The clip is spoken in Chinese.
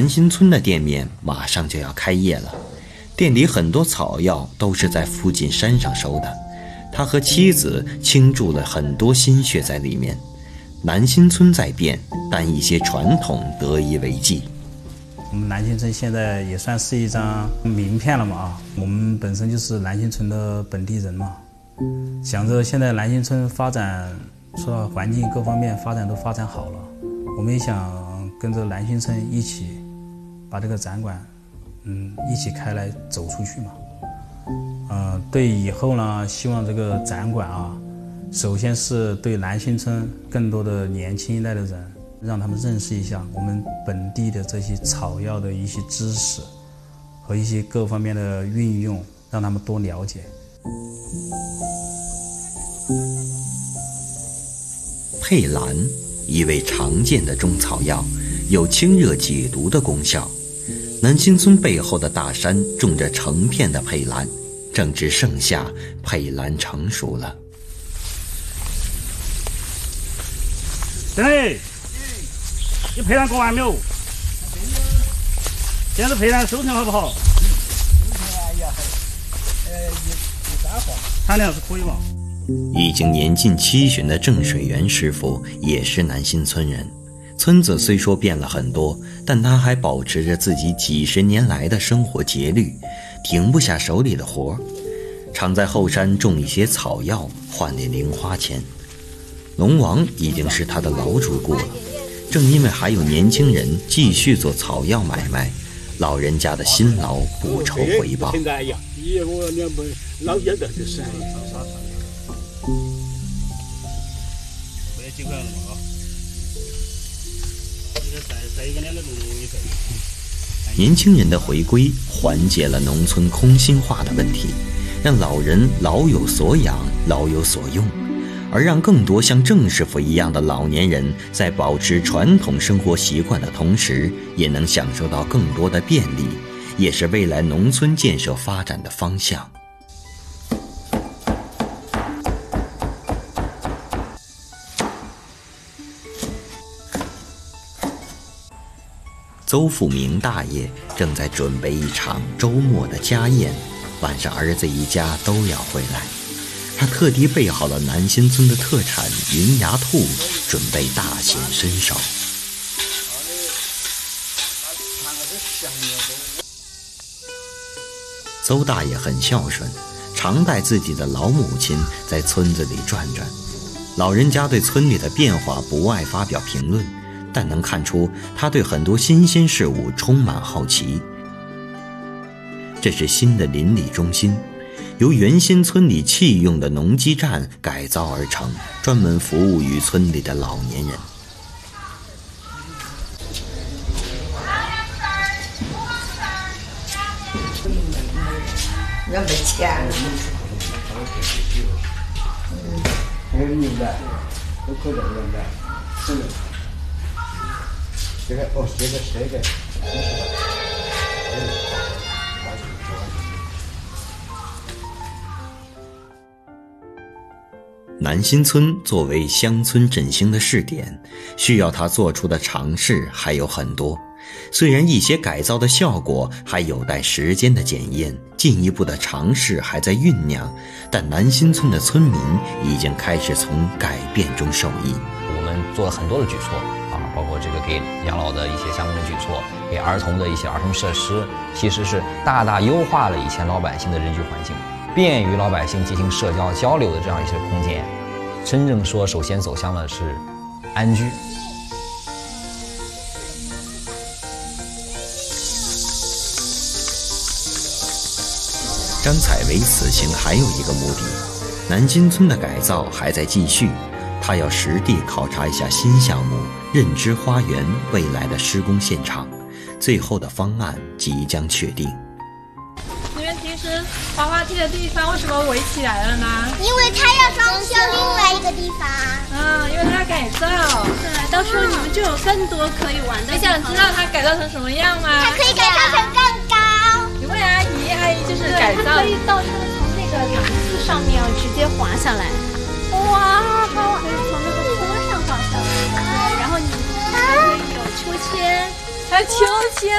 南新村的店面马上就要开业了，店里很多草药都是在附近山上收的，他和妻子倾注了很多心血在里面。南新村在变，但一些传统得以为继。 我们南新村现在也算是一张名片了嘛我们本身就是南新村的本地人嘛，想着现在南新村发展，说到环境各方面发展都发展好了，我们也想跟着南新村一起把这个展馆一起开来走出去嘛。对以后呢，希望这个展馆首先是对南新村更多的年轻一代的人，让他们认识一下我们本地的这些草药的一些知识和一些各方面的运用，让他们多了解。 佩兰，一味常见的中草药，有清热解毒的功效。南新村背后的大山种着成片的佩兰，正值盛夏，佩兰成熟了。 对嘞，你佩兰割完没有？现在佩兰收成好不好？产量是可以吧？ 已经年近70的郑水元师傅也是南新村人。村子虽说变了很多，但他还保持着自己几十年来的生活节律，停不下手里的活，常在后山种一些草药换点零花钱。龙王已经是他的老主顾了，正因为还有年轻人继续做草药买卖，老人家的辛劳不愁回报。 现在呀，我两本老家的就是我也几块了嘛再一个2个钟一份。 年轻人的回归缓解了农村空心化的问题，让老人老有所养，老有所用，而让更多像郑师傅一样的老年人在保持传统生活习惯的同时，也能享受到更多的便利，也是未来农村建设发展的方向。邹富明大爷正在准备一场周末的家宴，晚上儿子一家都要回来，他特地备好了南新村的特产云牙兔，准备大显身手。邹大爷很孝顺，常带自己的老母亲在村子里转转。老人家对村里的变化不爱发表评论，但能看出他对很多新鲜事物充满好奇。这是新的邻里中心，由原先村里弃用的农机站改造而成，专门服务于村里的老年人。 要没钱了。 明白，都可能明白，是的。这个这个。 南新村作为乡村振兴的试点，需要他做出的尝试还有很多。虽然一些改造的效果还有待时间的检验，进一步的尝试还在酝酿，但南新村的村民已经开始从改变中受益。 我们做了很多的举措包括这个给养老的一些相关的举措，给儿童的一些儿童设施，其实是大大优化了以前老百姓的人居环境，便于老百姓进行社交交流的这样一些空间。真正说首先走向的是安居。 张采薇此行还有一个目的，南新村的改造还在继续，他要实地考察一下新项目认知花园未来的施工现场，最后的方案即将确定。 你们平时滑滑梯的地方为什么围起来了呢？ 因为它要装修另外一个地方。 因为它改造。 对，到时候你们就有更多可以玩的。 你想知道它改造成什么样吗？ 它可以改造成更高。 你问阿姨就是改造。 它可以到时候从那个档次上面直接滑下来。 哇， 可以从那个坡上滑下来。然后你还可以有秋千， 还有秋千。